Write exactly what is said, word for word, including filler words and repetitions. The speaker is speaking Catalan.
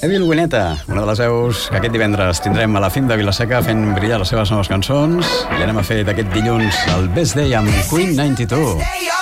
Evil Wineta, una de les veus que aquest divendres tindrem a la Fim de Vila-seca fent brillar les seves noves cançons. I anem a fer d'aquest dilluns el Best Day amb Queen noranta dos.